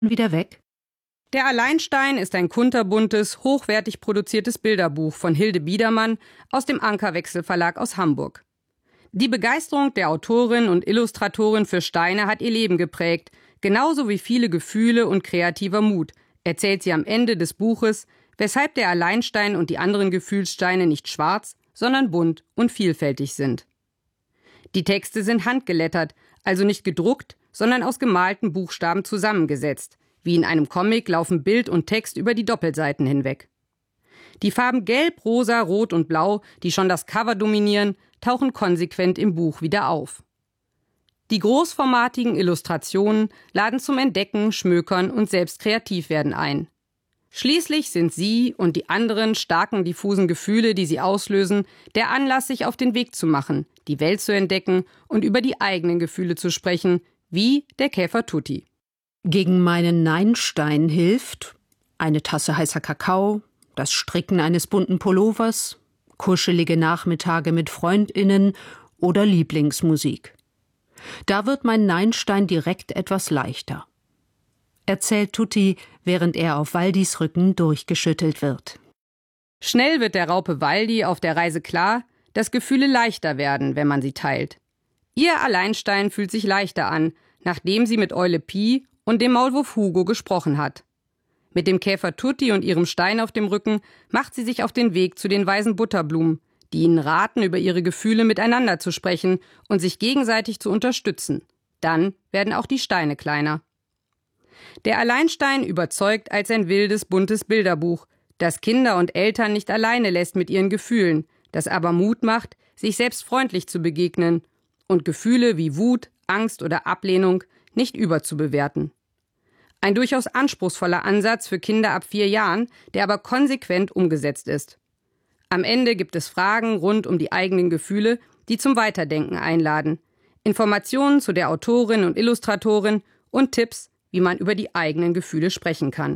wieder weg. Der Alleinstein ist ein kunterbuntes, hochwertig produziertes Bilderbuch von Hilde Biedermann aus dem Ankerwechsel Verlag aus Hamburg. Die Begeisterung der Autorin und Illustratorin für Steine hat ihr Leben geprägt, genauso wie viele Gefühle und kreativer Mut, erzählt sie am Ende des Buches, weshalb der Alleinstein und die anderen Gefühlssteine nicht schwarz, sondern bunt und vielfältig sind. Die Texte sind handgelettert, also nicht gedruckt, sondern aus gemalten Buchstaben zusammengesetzt. Wie in einem Comic laufen Bild und Text über die Doppelseiten hinweg. Die Farben Gelb, Rosa, Rot und Blau, die schon das Cover dominieren, tauchen konsequent im Buch wieder auf. Die großformatigen Illustrationen laden zum Entdecken, Schmökern und selbst Kreativwerden ein. Schließlich sind sie und die anderen starken, diffusen Gefühle, die sie auslösen, der Anlass, sich auf den Weg zu machen, die Welt zu entdecken und über die eigenen Gefühle zu sprechen, wie der Käfer Tutti. Gegen meinen Neinstein hilft eine Tasse heißer Kakao, das Stricken eines bunten Pullovers, kuschelige Nachmittage mit FreundInnen oder Lieblingsmusik. Da wird mein Neinstein direkt etwas leichter, erzählt Tutti, während er auf Waldis Rücken durchgeschüttelt wird. Schnell wird der Raupe Waldi auf der Reise klar, dass Gefühle leichter werden, wenn man sie teilt. Ihr Alleinstein fühlt sich leichter an, nachdem sie mit Eule Pi und dem Maulwurf Hugo gesprochen hat. Mit dem Käfer Tutti und ihrem Stein auf dem Rücken macht sie sich auf den Weg zu den weisen Butterblumen, die ihnen raten, über ihre Gefühle miteinander zu sprechen und sich gegenseitig zu unterstützen. Dann werden auch die Steine kleiner. Der Alleinstein überzeugt als ein wildes, buntes Bilderbuch, das Kinder und Eltern nicht alleine lässt mit ihren Gefühlen, das aber Mut macht, sich selbst freundlich zu begegnen und Gefühle wie Wut, Angst oder Ablehnung nicht überzubewerten. Ein durchaus anspruchsvoller Ansatz für Kinder ab 4 Jahren, der aber konsequent umgesetzt ist. Am Ende gibt es Fragen rund um die eigenen Gefühle, die zum Weiterdenken einladen, Informationen zu der Autorin und Illustratorin und Tipps, wie man über die eigenen Gefühle sprechen kann.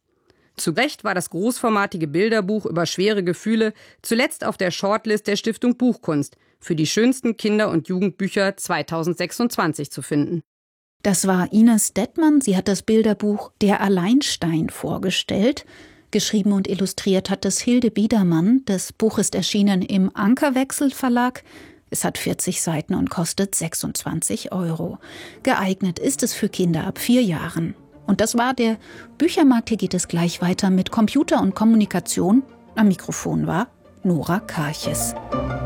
Zu Recht war das großformatige Bilderbuch über schwere Gefühle zuletzt auf der Shortlist der Stiftung Buchkunst für die schönsten Kinder- und Jugendbücher 2026 zu finden. Das war Ines Dettmann. Sie hat das Bilderbuch Der Alleinstein vorgestellt. Geschrieben und illustriert hat es Hilde Biedermann. Das Buch ist erschienen im Ankerwechsel Verlag. Es hat 40 Seiten und kostet 26 €. Geeignet ist es für Kinder ab 4 Jahren. Und das war der Büchermarkt. Hier geht es gleich weiter mit Computer und Kommunikation. Am Mikrofon war Nora Karches.